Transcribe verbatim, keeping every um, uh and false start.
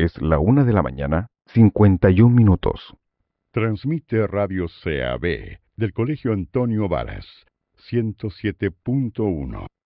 Es la una de la mañana, cincuenta y un minutos. Transmite Radio C A B del Colegio Antonio Varas, ciento siete punto uno.